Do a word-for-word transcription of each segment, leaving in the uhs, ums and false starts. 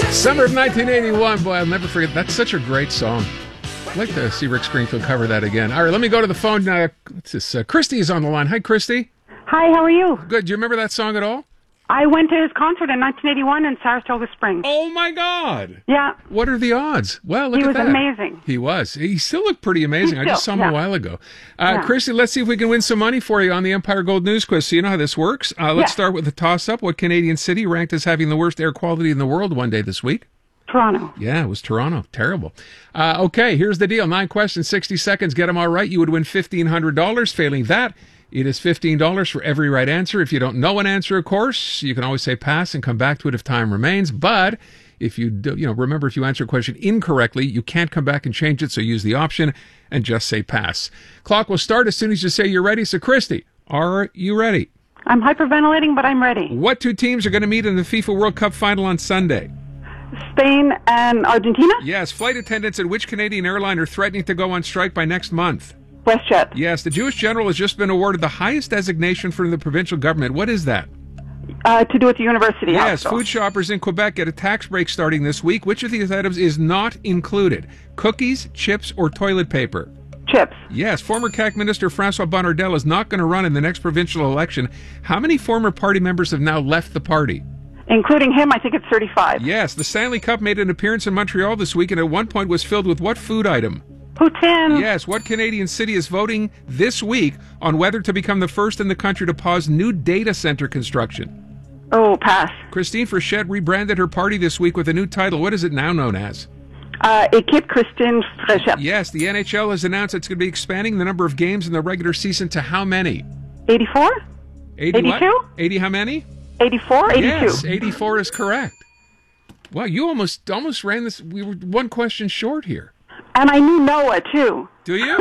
Summer of nineteen eighty-one. Boy, I'll never forget. That's such a great song. I'd like to see Rick Springfield cover that again. All right, let me go to the phone. Uh, what's this? Uh, Christy is on the line. Hi, Christy. Hi, how are you? Good. Do you remember that song at all? I went to his concert in nineteen eighty-one in Saratoga Springs. Oh, my God. Yeah. What are the odds? Well, look he at that. He was amazing. He was. He still looked pretty amazing. He I just still, saw him yeah. a while ago. Uh, Yeah. Christy, let's see if we can win some money for you on the Empire Gold News Quiz. So you know how this works. Uh, let's Yeah. start with the toss-up. What Canadian city ranked as having the worst air quality in the world one day this week? Toronto. Yeah, it was Toronto. Terrible. Uh, okay, here's the deal. Nine questions, sixty seconds. Get them all right. You would win fifteen hundred dollars. Failing that, it is fifteen dollars for every right answer. If you don't know an answer, of course, you can always say pass and come back to it if time remains. But if you do, you know, remember, if you answer a question incorrectly, you can't come back and change it. So use the option and just say pass. Clock will start as soon as you say you're ready. So, Christy, are you ready? I'm hyperventilating, but I'm ready. What two teams are going to meet in the FIFA World Cup final on Sunday? Spain and Argentina? Yes. Flight attendants at which Canadian airline are threatening to go on strike by next month? WestJet. Yes. The Jewish general has just been awarded the highest designation from the provincial government. What is that? Uh, to do with the university Yes. hospital. Food shoppers in Quebec get a tax break starting this week. Which of these items is not included? Cookies, chips, or toilet paper? Chips. Yes. Former C A Q Minister François Bonnardel is not going to run in the next provincial election. How many former party members have now left the party? Including him, I think it's thirty-five. Yes. The Stanley Cup made an appearance in Montreal this week and at one point was filled with what food item? Poutine. Yes. What Canadian city is voting this week on whether to become the first in the country to pause new data center construction? Oh, pass. Christine Frechette rebranded her party this week with a new title. What is it now known as? Uh, Équipe Christine Frechette. Yes, the N H L has announced it's going to be expanding the number of games in the regular season to how many? eighty-four? eighty eighty-two? What? eighty how many? eighty-four? eighty-two. Yes, eighty-four is correct. Wow, you almost almost ran this. We were one question short here. And I knew Noah, too. Do you?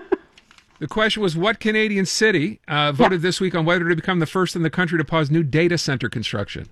The question was, what Canadian city uh, voted Yeah. this week on whether to become the first in the country to pause new data center construction?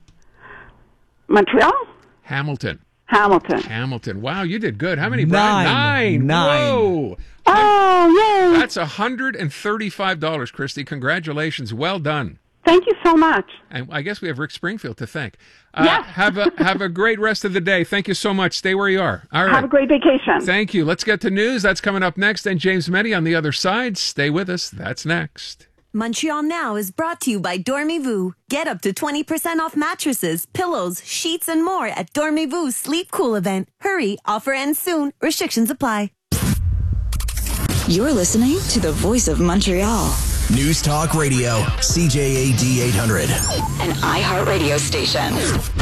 Montreal? Hamilton. Hamilton. Hamilton. Wow, you did good. How many, Brian? Nine. Nine. Nine. Whoa. Oh, yay. That's one hundred thirty-five dollars, Christy. Congratulations. Well done. Thank you so much. And I guess we have Rick Springfield to thank. Uh, Yeah. have a have a great rest of the day. Thank you so much. Stay where you are. All right. Have a great vacation. Thank you. Let's get to news. That's coming up next. And James Meddy on the other side. Stay with us. That's next. Montreal Now is brought to you by Dormez-vous. Get up to twenty percent off mattresses, pillows, sheets, and more at Dormez-vous Sleep Cool event. Hurry, offer ends soon. Restrictions apply. You're listening to the voice of Montreal. News Talk Radio, C J A D eight hundred. An iHeartRadio station.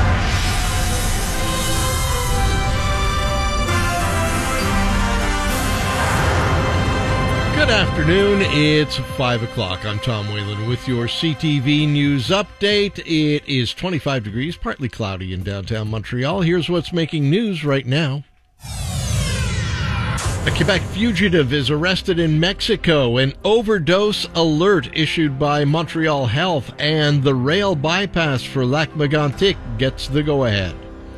Good afternoon. It's five o'clock. I'm Tom Whalen with your C T V News Update. It is twenty-five degrees, partly cloudy in downtown Montreal. Here's what's making news right now. A Quebec fugitive is arrested in Mexico. An overdose alert issued by Montreal Health, and the rail bypass for Lac Mégantic gets the go-ahead.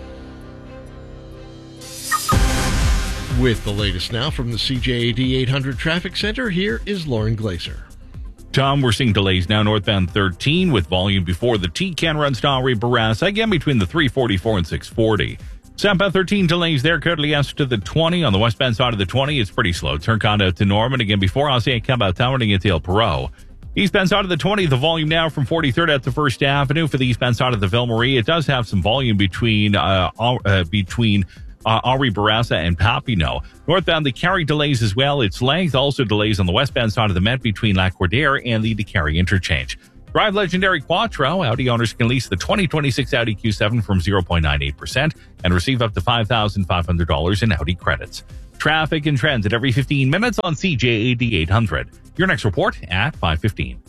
With the latest now from the C J A D eight hundred Traffic Center, here is Lauren Glazer. Tom, we're seeing delays now northbound thirteen with volume before the T-Can runs to Henri Bourassa, again between the three forty-four and six forty. Southbound thirteen delays there, currently as to the twenty. On the westbound side of the twenty, it's pretty slow. Turn condo to Norman, again before Ancien Cabotin running into El Perot. Eastbound side of the twenty, the volume now from forty-third out to First Avenue. For the eastbound side of the Ville Marie, it does have some volume between uh, uh between uh, Henri Bourassa and Papineau. Northbound, the Carrie delays as well. Its length also delays on the westbound side of the Met between Lac-Cordaire and the DeCarry interchange. Drive Legendary Quattro. Audi owners can lease the twenty twenty-six Audi Q seven from zero point nine eight percent and receive up to five thousand five hundred dollars in Audi credits. Traffic and transit every fifteen minutes on C J A D eight hundred. Your next report at five fifteen.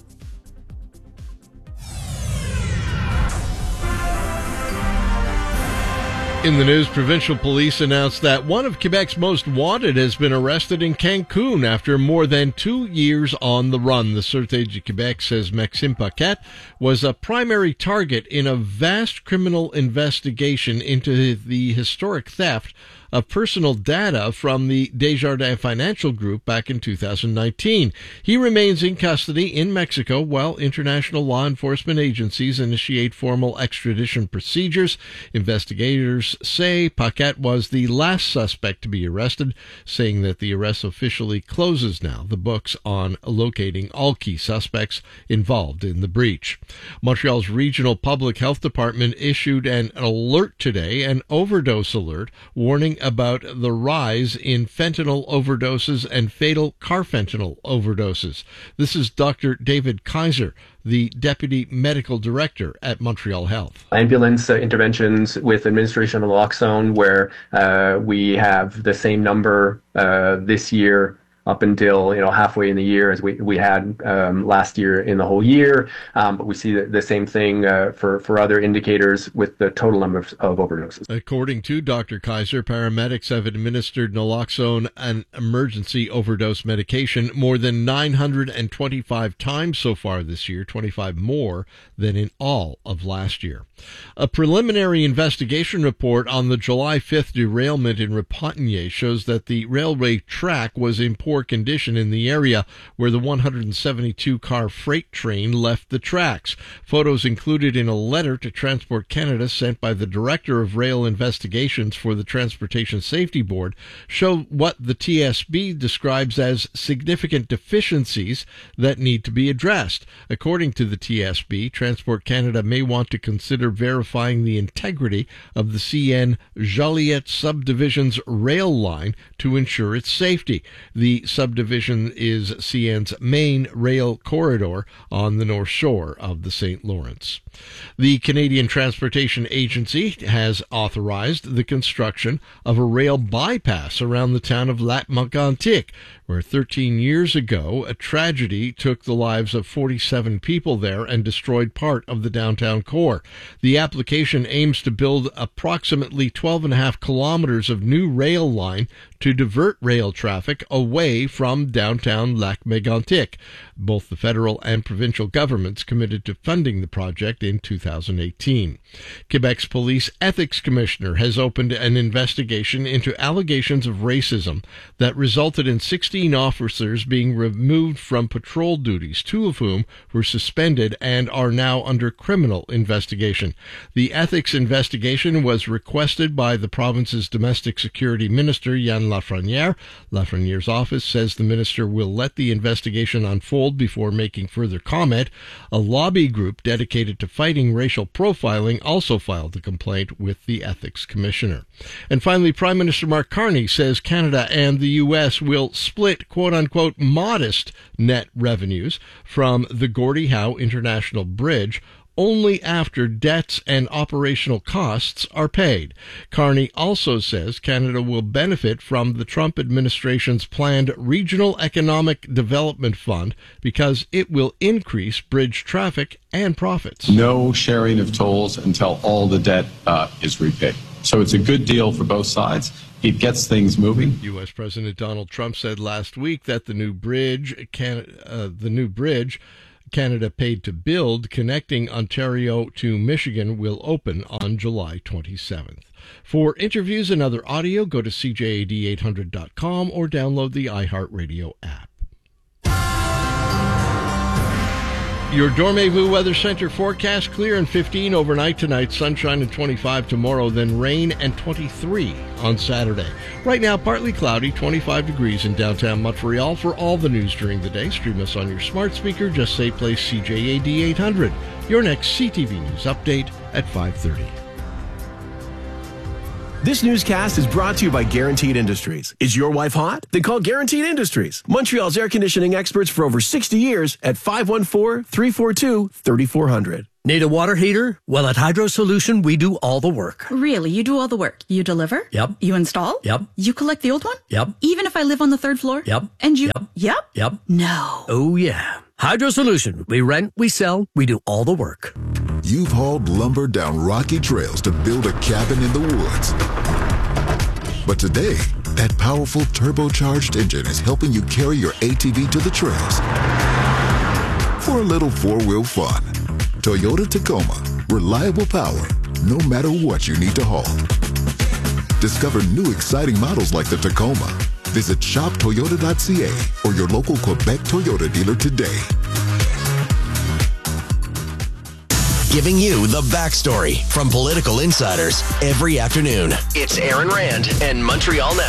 In the news, provincial police announced that one of Quebec's most wanted has been arrested in Cancun after more than two years on the run. The Sûreté du Québec says Maxime Paquette was a primary target in a vast criminal investigation into the historic theft of personal data from the Desjardins Financial Group back in two thousand nineteen. He remains in custody in Mexico while international law enforcement agencies initiate formal extradition procedures. Investigators say Paquette was the last suspect to be arrested, saying that the arrest officially closes now the books on locating all key suspects involved in the breach. Montreal's Regional Public Health Department issued an alert today, an overdose alert, warning about the rise in fentanyl overdoses and fatal carfentanil overdoses. This is Doctor David Kaiser, the Deputy Medical Director at Montreal Health. Ambulance uh, interventions with administration of naloxone, where uh, we have the same number uh, this year up until, you know, halfway in the year as we, we had um, last year in the whole year. Um, but we see the, the same thing uh, for, for other indicators with the total number of, of overdoses. According to Doctor Kaiser, paramedics have administered naloxone, an emergency overdose medication, more than nine hundred twenty-five times so far this year, twenty-five more than in all of last year. A preliminary investigation report on the July fifth derailment in Repentigny shows that the railway track was in poor condition in the area where the one hundred seventy-two car freight train left the tracks. Photos included in a letter to Transport Canada sent by the Director of Rail Investigations for the Transportation Safety Board show what the T S B describes as significant deficiencies that need to be addressed. According to the T S B, Transport Canada may want to consider verifying the integrity of the C N Joliet subdivision's rail line to ensure its safety. The subdivision is C N's main rail corridor on the north shore of the Saint Lawrence. The Canadian Transportation Agency has authorized the construction of a rail bypass around the town of Lac-Mégantic, where thirteen years ago a tragedy took the lives of forty-seven people there and destroyed part of the downtown core. The application aims to build approximately twelve and a half kilometers of new rail line to divert rail traffic away from downtown Lac-Mégantic. Both the federal and provincial governments committed to funding the project in two thousand eighteen. Quebec's Police Ethics Commissioner has opened an investigation into allegations of racism that resulted in sixteen officers being removed from patrol duties, two of whom were suspended and are now under criminal investigation. The ethics investigation was requested by the province's domestic security minister, Yann Lafrenière. Lafreniere's office says the minister will let the investigation unfold before making further comment. A lobby group dedicated to fighting racial profiling also filed a complaint with the ethics commissioner. And finally, Prime Minister Mark Carney says Canada and the U S will split quote-unquote modest net revenues from the Gordie Howe International Bridge only after debts and operational costs are paid. Carney also says Canada will benefit from the Trump administration's planned Regional Economic Development Fund because it will increase bridge traffic and profits. No sharing of tolls until all the debt uh, is repaid. So it's a good deal for both sides. It gets things moving. U S President Donald Trump said last week that the new bridge, Can- uh, the new bridge Canada paid to build connecting Ontario to Michigan will open on July twenty-seventh. For interviews and other audio, go to C J A D eight hundred dot com or download the iHeartRadio app. Your Dormez-vous Weather Center forecast: clear and fifteen overnight tonight, sunshine and twenty-five tomorrow, then rain and twenty-three on Saturday. Right now, partly cloudy, twenty-five degrees in downtown Montreal. For all the news during the day, stream us on your smart speaker. Just say play C J A D eight hundred. Your next C T V News update at five thirty. This newscast is brought to you by Guaranteed Industries. Is your wife hot? Then call Guaranteed Industries, Montreal's air conditioning experts for over sixty years at five one four, three four two, three four zero zero. Need a water heater? Well, at Hydro Solution, we do all the work. Really? You do all the work? You deliver? Yep. You install? Yep. You collect the old one? Yep. Even if I live on the third floor? Yep. And you? Yep. Yep. Yep. No. Oh, yeah. Hydro Solution. We rent, we sell, we do all the work. You've hauled lumber down rocky trails to build a cabin in the woods. But today, that powerful turbocharged engine is helping you carry your A T V to the trails for a little four-wheel fun. Toyota Tacoma. Reliable power, no matter what you need to haul. Discover new exciting models like the Tacoma. Visit shop toyota dot c a or your local Quebec Toyota dealer today. Giving you the backstory from political insiders every afternoon. It's Aaron Rand and Montreal Now.